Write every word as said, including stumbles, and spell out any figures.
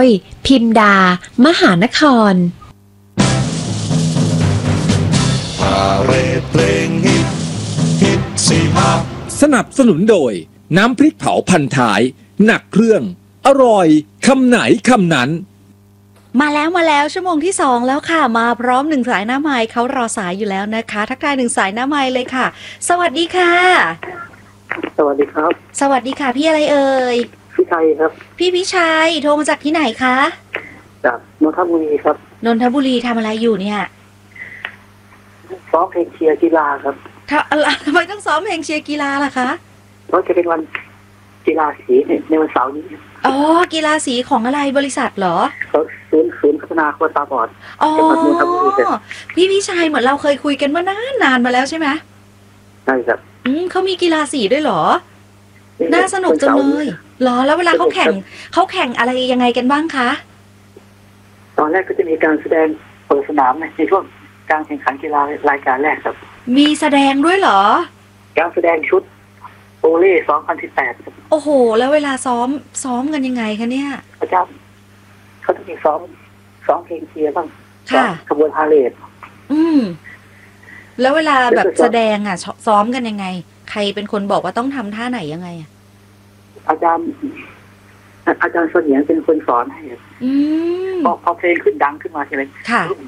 ยพิมดามหานครพาเรดเพลงฮิตฮิตสี่ห้าสนับสนุนโดยน้ำพริกเผาพันท้ายหนักเครื่องอร่อยคำไหนคำนั้นมาแล้วมาแล้วชั่วโมงที่สองแล้วค่ะมาพร้อมหนึ่งสายหน้าไมค์เขารอสายอยู่แล้วนะคะทักทายหนึ่งสายหน้าไมค์เลยค่ะสวัสดีค่ะสวัสดีครับสวัสดีค่ะพี่อะไรเอ่ยพี่ชัยครับพี่พิชัยโทรมาจากที่ไหนคะจากนนทบุรีครับนนทบุรีทำอะไรอยู่เนี่ยซ้อมเพลงเชียร์กีฬาครับทำทำไมต้องซ้อมเพลงเชียร์กีฬาล่ะคะเพราะจะเป็นวันกีฬาสีในวันเสาร์นี้อ๋อกีฬาสีของอะไรบริษัทเหรอศูนย์ศูนย์พัฒนาคนตาบอดอ๋อพี่พิชัยเหมือนเราเคยคุยกันเมื่อนานนานมาแล้วใช่ไหมใช่ครับอืมเขามีกีฬาสีด้วยเหรอน่าสนุกจังเลยเหรอแล้วเวลาเขาแข่งเขาแข่งอะไรยังไงกันบ้างคะตอนแรกก็จะมีการแสดงเปิดสนามในช่วงการแข่งขันกีฬารายการแรกครับมีแสดงด้วยเหรอการแสดงชุดโอเล่สองพันสิบแปดโอ้โหแล้วเวลาซ้อมซ้อมกันยังไงคะเนี่ยอาจารย์เขาจะมีซ้อมซ้อมเพลงเชียร์บ้างค่ะขบวนพาเหรดอืมแล้วเวลาแบบแสดงอ่ะซ้อมกันยังไงใครเป็นคนบอกว่าต้องทำท่าไหนยังไงอ่ะอาจารย์อาจารย์เสนียงเป็นคนสอนให้อืมพอพอเพลงขึ้นดังขึ้นมาใช่ไหมค่ะ